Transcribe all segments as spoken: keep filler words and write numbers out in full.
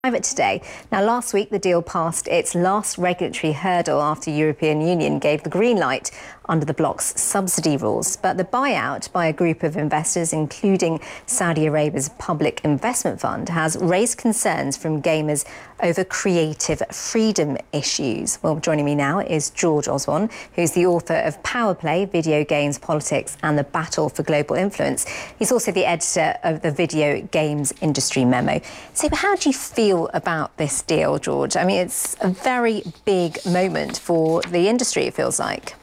Private today. Now, last week, the deal passed its last regulatory hurdle after the European Union gave the green light under the bloc's subsidy rules. But the buyout by a group of investors, including Saudi Arabia's Public Investment Fund, has raised concerns from gamers over creative freedom issues. Well, joining me now is George Osborne, who's the author of Power Play, Video Games, Politics and the Battle for Global Influence. He's also the editor of the Video Games Industry Memo. So how do you feel about this deal, George? I mean, it's a very big moment for the industry, it feels like.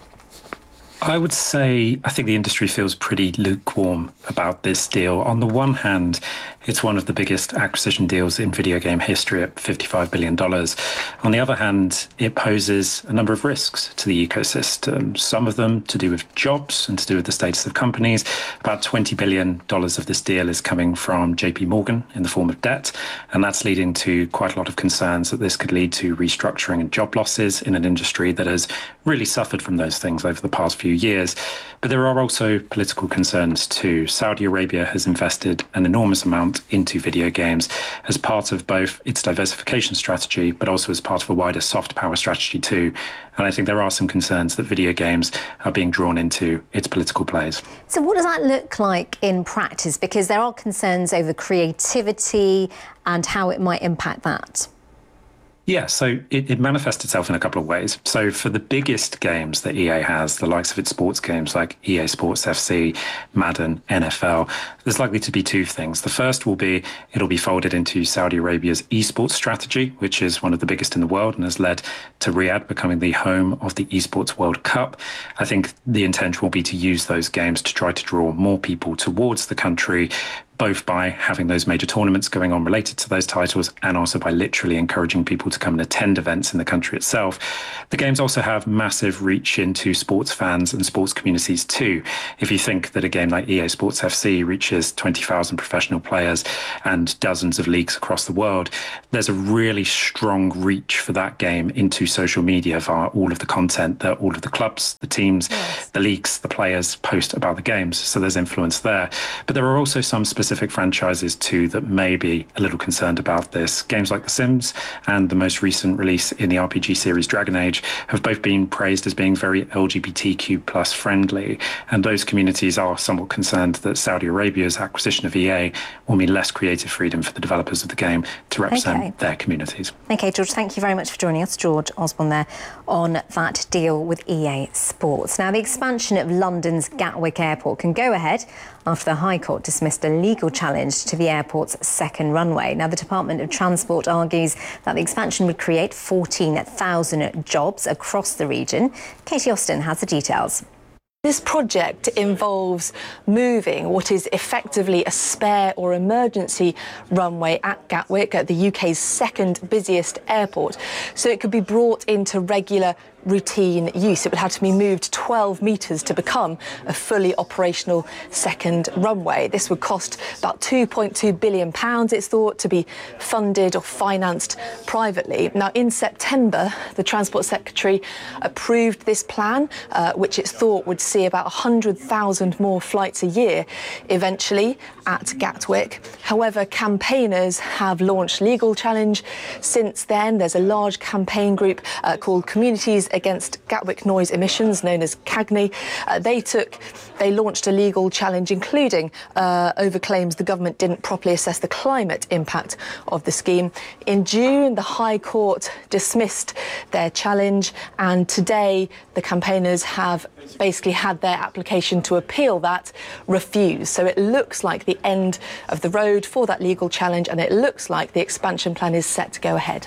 I would say I think the industry feels pretty lukewarm about this deal. On the one hand, it's one of the biggest acquisition deals in video game history at fifty-five billion dollars. On the other hand, it poses a number of risks to the ecosystem, some of them to do with jobs and to do with the status of companies. About twenty billion dollars of this deal is coming from J P Morgan in the form of debt, and that's leading to quite a lot of concerns that this could lead to restructuring and job losses in an industry that has really suffered from those things over the past few years. But there are also political concerns too. Saudi Arabia has invested an enormous amount into video games as part of both its diversification strategy, but also as part of a wider soft power strategy too. And I think there are some concerns that video games are being drawn into its political plays. So what does that look like in practice? Because there are concerns over creativity and how it might impact that. Yeah, so it, it manifests itself in a couple of ways. So for the biggest games that E A has, the likes of its sports games like E A Sports F C, Madden, N F L, there's likely to be two things. The first will be it'll be folded into Saudi Arabia's esports strategy, which is one of the biggest in the world and has led to Riyadh becoming the home of the Esports World Cup. I think the intention will be to use those games to try to draw more people towards the country, both by having those major tournaments going on related to those titles and also by literally encouraging people to come and attend events in the country itself. The games also have massive reach into sports fans and sports communities too. If you think that a game like E A Sports F C reaches twenty thousand professional players and dozens of leagues across the world, there's a really strong reach for that game into social media via all of the content that all of the clubs, the teams, yes. the leagues, the players post about the games. So there's influence there. But there are also some specific specific franchises too that may be a little concerned about this. Games like The Sims and the most recent release in the R P G series Dragon Age have both been praised as being very L G B T Q plus friendly, and those communities are somewhat concerned that Saudi Arabia's acquisition of E A will mean less creative freedom for the developers of the game to represent okay. their communities. Okay, George, thank you very much for joining us. George Osborne there on that deal with E A Sports. Now, the expansion of London's Gatwick Airport can go ahead after the High Court dismissed a legal challenge to the airport's second runway. Now, the Department of Transport argues that the expansion would create fourteen thousand jobs across the region. Katie Austin has the details. This project involves moving what is effectively a spare or emergency runway at Gatwick, at the U K's second busiest airport, so it could be brought into regular routine use. It would have to be moved twelve metres to become a fully operational second runway. This would cost about two point two billion pounds, it's thought, to be funded or financed privately. Now, in September, the Transport Secretary approved this plan, uh, which it's thought would see about one hundred thousand more flights a year eventually at Gatwick. However, campaigners have launched legal challenge since then. There's a large campaign group uh, called Communities Against Gatwick Noise Emissions, known as CAGNY. Uh, they took, they launched a legal challenge, including uh, over claims the government didn't properly assess the climate impact of the scheme. In June, the High Court dismissed their challenge, and today the campaigners have basically had their application to appeal that refused. So it looks like the end of the road for that legal challenge, and it looks like the expansion plan is set to go ahead.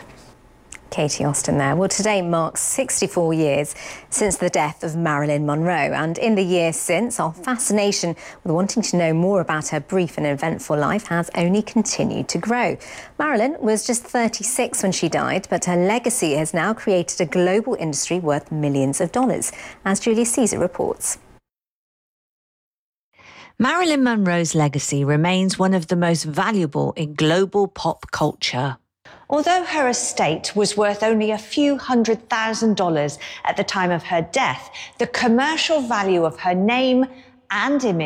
Katie Austin there. Well, today marks sixty-four years since the death of Marilyn Monroe, and in the years since, our fascination with wanting to know more about her brief and eventful life has only continued to grow. Marilyn was just thirty-six when she died, but her legacy has now created a global industry worth millions of dollars, as Julia Caesar reports. Marilyn Monroe's legacy remains one of the most valuable in global pop culture. Although her estate was worth only a few hundred thousand dollars at the time of her death, the commercial value of her name and image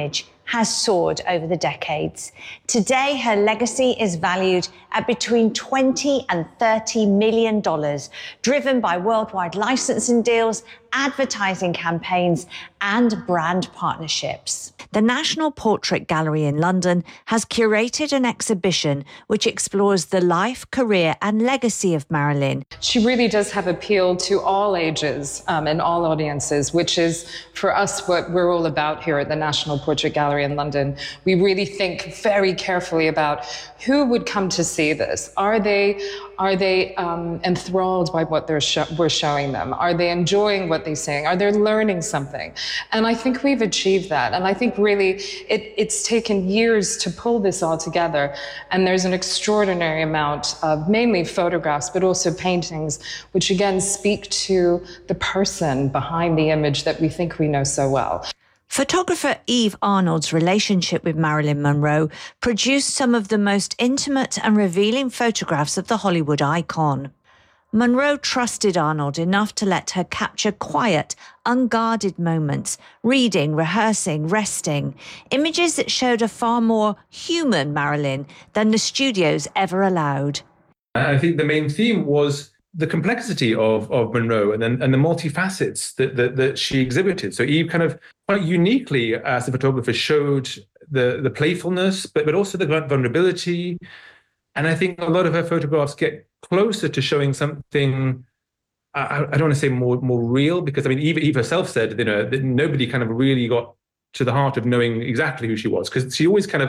has soared over the decades. Today, her legacy is valued at between twenty and thirty million dollars, driven by worldwide licensing deals, advertising campaigns, and brand partnerships. The National Portrait Gallery in London has curated an exhibition which explores the life, career, and legacy of Marilyn. She really does have appeal to all ages um, and all audiences, which is, for us, what we're all about here at the National Portrait Gallery in London. We really think very carefully about who would come to see this. Are they, are they um, enthralled by what they're sh- we're showing them? Are they enjoying what they're seeing? Are they learning something? And I think we've achieved that. And I think really it, it's taken years to pull this all together. And there's an extraordinary amount of mainly photographs, but also paintings, which again speak to the person behind the image that we think we know so well. Photographer Eve Arnold's relationship with Marilyn Monroe produced some of the most intimate and revealing photographs of the Hollywood icon. Monroe trusted Arnold enough to let her capture quiet, unguarded moments, reading, rehearsing, resting, images that showed a far more human Marilyn than the studios ever allowed. I think the main theme was the complexity of, of Monroe and then and the multifacets that, that that she exhibited. So Eve kind of quite uniquely, as a photographer, showed the the playfulness, but but also the vulnerability. And I think a lot of her photographs get closer to showing something. I, I don't want to say more more real, because I mean Eve, Eve herself said, you know, that nobody kind of really got to the heart of knowing exactly who she was, because she always kind of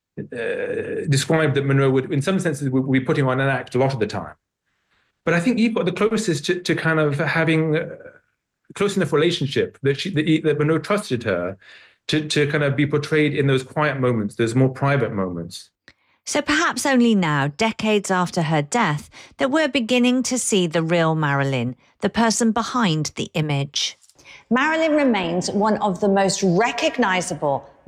uh, described that Monroe would, in some senses, would be putting on an act a lot of the time. But I think Eve got the closest to, to kind of having a close enough relationship that she that, that Monroe trusted her to, to kind of be portrayed in those quiet moments, those more private moments. So perhaps only now, decades after her death, that we're beginning to see the real Marilyn, the person behind the image. Marilyn remains one of the most recognizable,